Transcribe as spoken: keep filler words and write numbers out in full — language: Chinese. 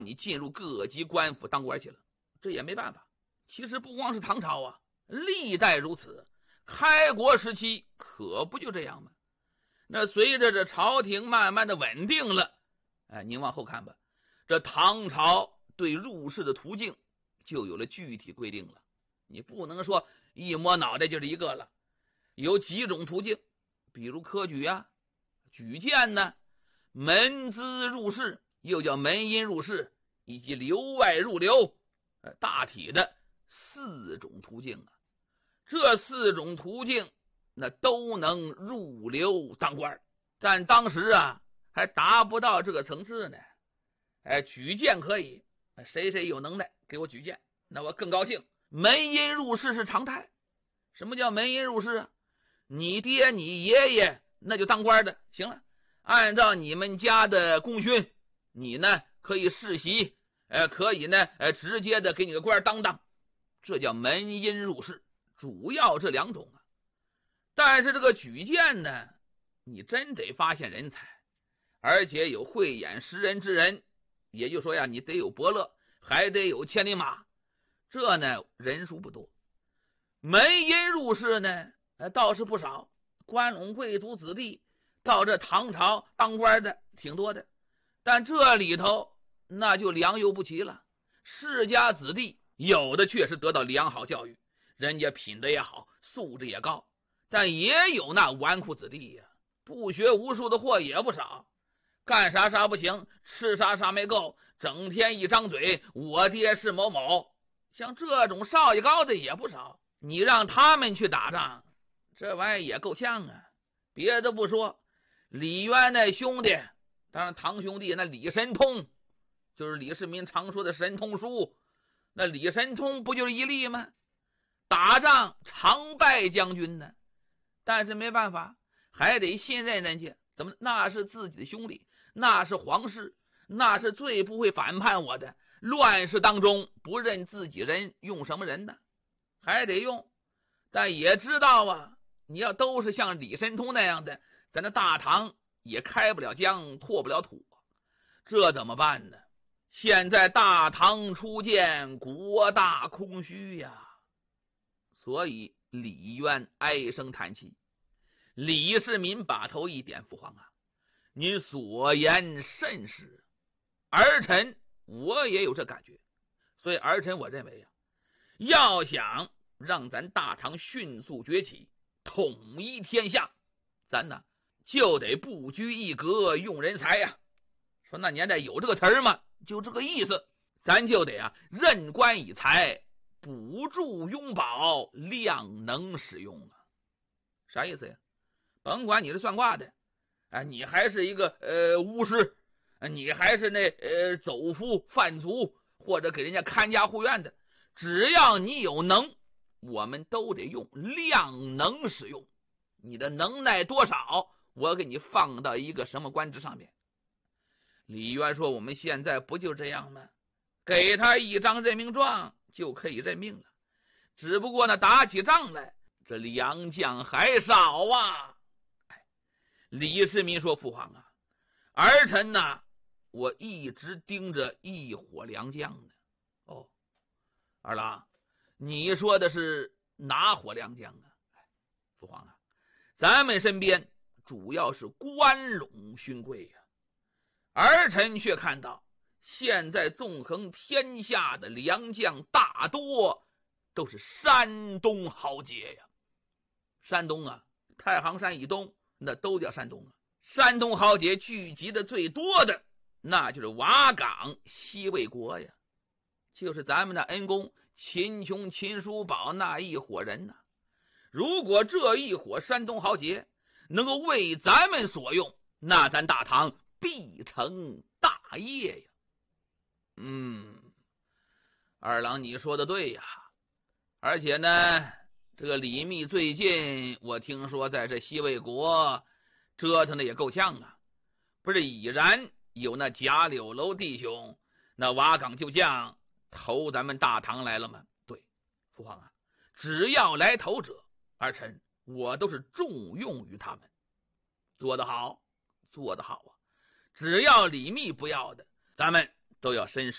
你进入各级官府当官去了，这也没办法。其实不光是唐朝啊，历代如此，开国时期可不就这样吗？那随着这朝廷慢慢的稳定了，哎，您往后看吧，这唐朝对入仕的途径就有了具体规定了。你不能说一摸脑袋就是一个了，有几种途径，比如科举啊、举荐呢、门资入仕，又叫门荫入仕，以及留外入流，大体的四种途径啊。这四种途径那都能入流当官，但当时啊还达不到这个层次呢。哎，举荐可以，谁谁有能耐给我举荐，那我更高兴。门荫入仕是常态。什么叫门荫入仕啊？你爹你爷爷那就当官的，行了，按照你们家的功勋，你呢可以世袭，呃，可以呢，呃，直接的给你个官当当，这叫门荫入仕，主要这两种啊。但是这个举荐呢，你真得发现人才，而且有慧眼识人之人，也就是说呀，你得有伯乐，还得有千里马，这呢人数不多。门荫入仕呢，倒是不少，关陇贵族子弟到这唐朝当官的挺多的，但这里头那就良莠不齐了。世家子弟有的确实得到良好教育，人家品德也好，素质也高，但也有那纨绔子弟呀、啊，不学无术的货也不少，干啥啥不行，吃啥啥没够，整天一张嘴我爹是某某，像这种少爷高的也不少。你让他们去打仗，这玩意儿也够呛啊。别的不说，李渊那兄弟，当然堂兄弟那李神通，就是李世民常说的神通书，那李神通不就是一例吗？打仗常败将军呢，但是没办法，还得信任人家。怎么？那是自己的兄弟，那是皇室，那是最不会反叛我的。乱世当中不认自己人，用什么人呢？还得用，但也知道啊，你要都是像李神通那样的，咱那大唐也开不了疆，拓不了土，这怎么办呢？现在大唐初建，国大空虚呀，所以李渊唉声叹气。李世民把头一点，父皇啊，您所言甚是，儿臣我也有这感觉。所以儿臣我认为啊，要想让咱大唐迅速崛起，统一天下，咱呢就得不拘一格用人才呀。说那年代有这个词儿吗？就这个意思。咱就得啊任官以才，补助拥保，量能使用啊。啥意思呀？甭管你是算卦的，哎，你还是一个呃巫师，你还是那呃走夫贩族，或者给人家看家护院的，只要你有能，我们都得用量能使用。你的能耐多少，我给你放到一个什么官职上面。李渊说，我们现在不就这样吗？给他一张任命状就可以任命了，只不过呢打起仗来这良将还少啊。哎，李世民说，父皇啊，儿臣呢我一直盯着一伙良将呢。哦，二郎，你说的是哪伙良将啊？父皇啊，咱们身边主要是关陇勋贵呀、啊，儿臣却看到现在纵横天下的良将大多都是山东豪杰呀。山东啊，太行山以东那都叫山东啊。山东豪杰聚集的最多的那就是瓦岗西魏国呀，就是咱们的恩公秦琼、秦叔宝那一伙人呢、啊。如果这一伙山东豪杰能够为咱们所用，那咱大唐必成大业呀。嗯，二郎你说的对呀，而且呢，这个李密最近我听说在这西魏国折腾的也够呛啊，不是已然有那贾柳楼弟兄那瓦岗旧将投咱们大唐来了吗？对，父皇啊，只要来投者，儿臣我都是重用于他们。做得好，做得好啊！只要李密不要的，咱们都要伸